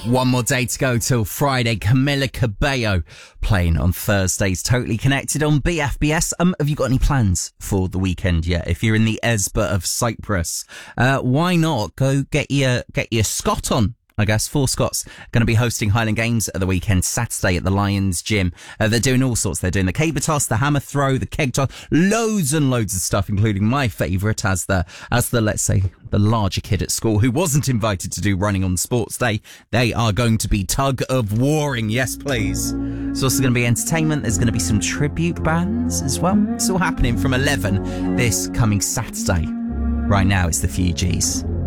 One more day to go till Friday. Camila Cabello playing on Thursdays. Totally Connected on BFBS. Have you got any plans for the weekend yet? If you're in the Esba of Cyprus, why not go get your Scot on? I guess 4 Scots going to be hosting Highland Games at the weekend, Saturday at the Lions Gym. They're doing all sorts. They're doing the caber toss, the hammer throw, the keg toss, loads and loads of stuff, including my favourite as the let's say the larger kid at school who wasn't invited to do running on sports day. They are going to be tug of warring. Yes, please. There's also going to be entertainment. There's going to be some tribute bands as well. It's all happening from 11 this coming Saturday. Right now, it's the Fugees.